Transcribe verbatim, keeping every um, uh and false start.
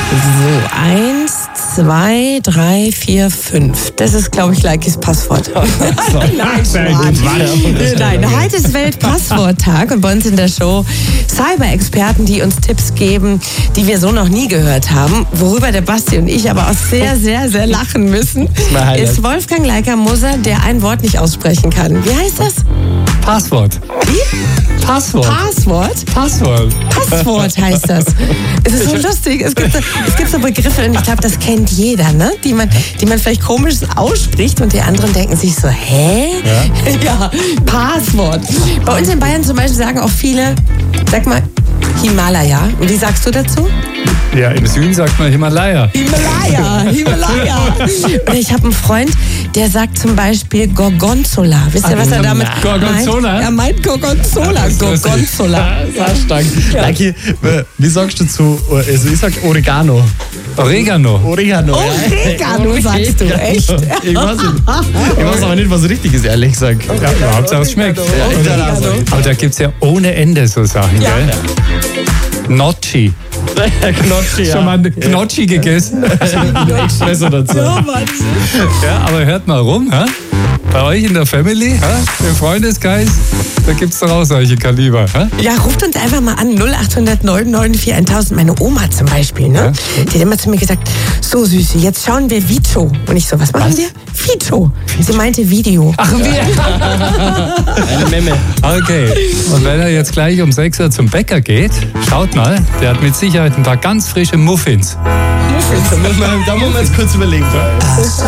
So, eins, zwei, drei, vier, fünf. Das ist, glaube ich, Leikis Passwort. Nein, sehr gut. Nein, heute ist Weltpassworttag und bei uns in der Show Cyber-Experten, die uns Tipps geben, die wir so noch nie gehört haben. Worüber der Basti und ich aber auch sehr, sehr, sehr lachen müssen, ist Wolfgang Leiker-Moser, der ein Wort nicht aussprechen kann. Wie heißt das? Passwort. Wie? Passwort. Passwort? Passwort. Passwort heißt das. Es ist so lustig. Es gibt so, es gibt so Begriffe, und ich glaube, das kennt jeder, ne? die, man, die man vielleicht komisch ausspricht und die anderen denken sich so, hä? Ja, ja, Passwort. Bei uns in Bayern zum Beispiel sagen auch viele, sag mal, Himalaya. Und wie sagst du dazu? Ja, im Süden sagt man Himalaya. Himalaya, Himalaya. Und ich habe einen Freund, der sagt zum Beispiel Gorgonzola. Wisst ihr, was er damit Gorgonzola? meint? Er meint Gorgonzola. Gorgonzola. Sehr stark. Ja. Leiki, wie sagst du zu, also ich sag Oregano. Oregano. Oregano. Oregano sagst du, echt? Ich weiß nicht. Ich weiß aber nicht, was richtig ist, ehrlich gesagt. Ja, ja, Hauptsache es schmeckt. Oregano. Aber da gibt es ja ohne Ende so Sachen, Ja. gell? Gnocchi. Gnocchi, ja. Schon mal Gnocchi gegessen? Espresso dazu. Ja, Mann. Ja, aber hört mal rum, hä? Bei euch in der Family, hä? Im Freundeskreis, da gibt es doch auch solche Kaliber. Hä? Ja, ruft uns einfach mal an, null acht null neun neun vier tausend. Meine Oma zum Beispiel, ne? Die hat immer zu mir gesagt, so Süße, jetzt schauen wir Vito. Und ich so, was machen Was? wir? Vito. Sie meinte Video. Ach, wir. Eine Memme. Okay, und wenn er jetzt gleich um sechs Uhr zum Bäcker geht, schaut mal, der hat mit Sicherheit ein paar ganz frische Muffins. Da muss man jetzt kurz überlegen.